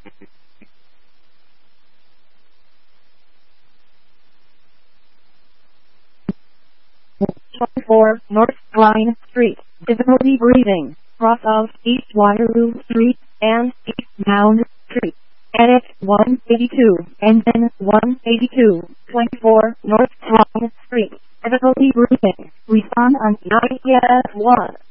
24 North Line Street. Difficulty breathing. Cross of East Waterloo Street and East Mound Street. Edit 182 and then 182. 24 North Line Street. Difficulty breathing. Respond on 9 1.